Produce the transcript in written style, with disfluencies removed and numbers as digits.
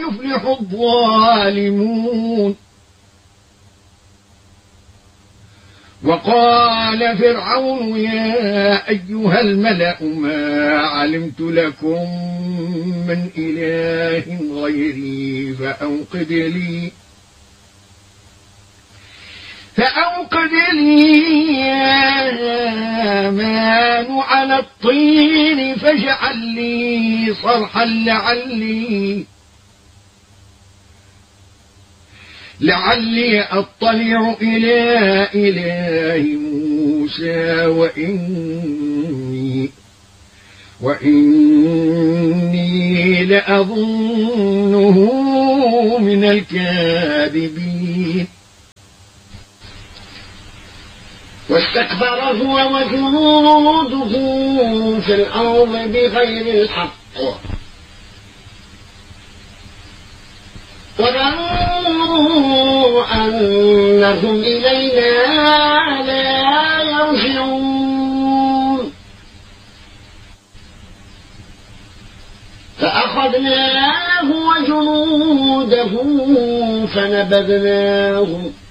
يفلح الظالمون. وقال فرعون يا أيها الملأ ما علمت لكم من إله غيري فأوقد لي يا هامان على الطين فاجعل لي صرحا لعلي أطلع إلى إله موسى وإني لأظنه من الكاذبين. واستكبر هو وجنوده في الأرض بغير الحق وظنوا أنهم إلينا لا يرجعون فأخذناه وجنوده فنبذناهم